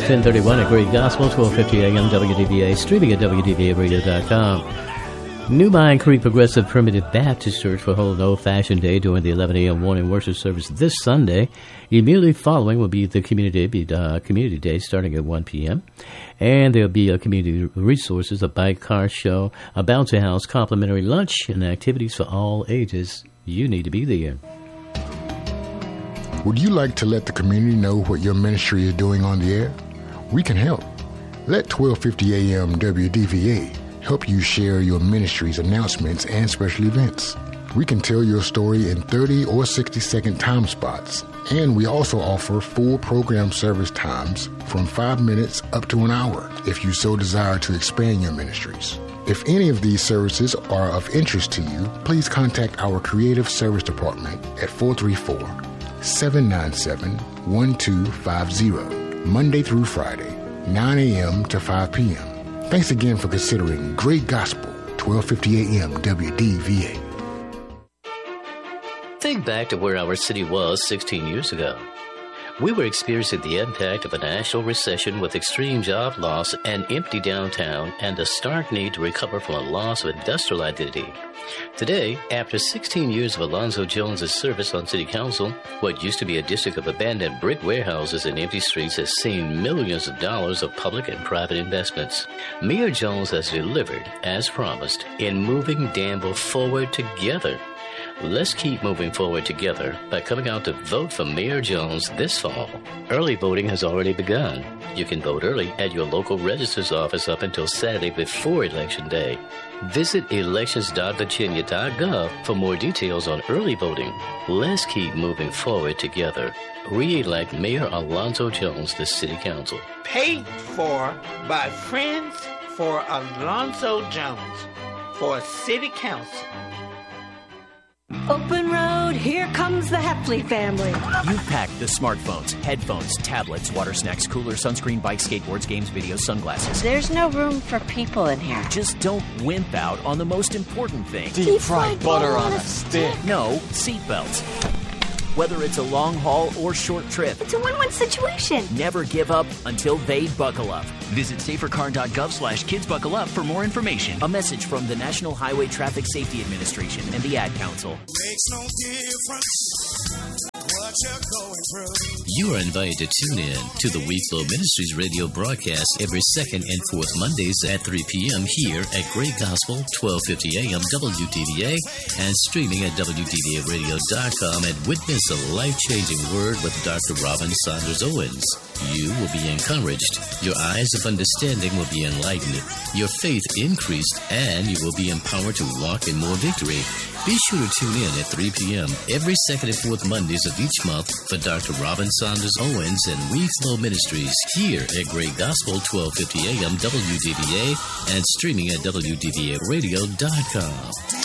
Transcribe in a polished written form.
1031 at Great Gospel, 1250 AM WDVA, streaming at WDVAradio.com. New Mine Creek Progressive Primitive Baptist Church will hold an old-fashioned day during the 11 a.m. morning worship service this Sunday. Immediately following will be the community day starting at 1 p.m. And there'll be a community resources, a bike car show, a bouncy house, complimentary lunch, and activities for all ages. You need to be there. Would you like to let the community know what your ministry is doing on the air? We can help. Let 1250 AM WDVA help you share your ministry's announcements and special events. We can tell your story in 30 or 60-second time spots, and we also offer full program service times from 5 minutes up to an hour if you so desire to expand your ministries. If any of these services are of interest to you, please contact our Creative Service Department at 434-797-1250, Monday through Friday, 9 a.m. to 5 p.m. Thanks again for considering Great Gospel, 1250 AM WDVA. Think back to where our city was 16 years ago. We were experiencing the impact of a national recession with extreme job loss, an empty downtown, and a stark need to recover from a loss of industrial identity. Today, after 16 years of Alonzo Jones' service on City Council, what used to be a district of abandoned brick warehouses and empty streets has seen millions of dollars of public and private investments. Mayor Jones has delivered, as promised, in moving Danville forward together. Let's keep moving forward together by coming out to vote for Mayor Jones this fall. Early voting has already begun. You can vote early at your local registrar's office up until Saturday before Election Day. Visit elections.virginia.gov for more details on early voting. Let's keep moving forward together. Re-elect Mayor Alonzo Jones to City Council. Paid for by Friends for Alonzo Jones for City Council. Open road, here comes the Heffley family. You've packed the smartphones, headphones, tablets, water snacks, cooler, sunscreen, bikes, skateboards, games, videos, sunglasses. There's no room for people in here. Just don't wimp out on the most important thing. Deep fried butter on a stick. No, seatbelts. Whether it's a long haul or short trip, It's a win-win situation. never give up until they buckle up. Visit safercar.gov/kidsbuckleup for more information. A message from the National Highway Traffic Safety Administration and the Ad Council. Makes no difference what you're going through. You are invited to tune in to the WeFlow Ministries radio broadcast every second and fourth Mondays at 3 p.m. here at Great Gospel, 1250 AM WDVA, and streaming at WDVAradio.com, and witness a life-changing word with Dr. Robin Saunders Owens. You will be encouraged, your eyes of understanding will be enlightened, your faith increased, and you will be empowered to walk in more victory. Be sure to tune in at 3 p.m. every second and fourth Mondays of each month for Dr. Robin Saunders Owens and WeFlow Ministries here at Great Gospel, 1250 AM WDVA, and streaming at WDVAradio.com.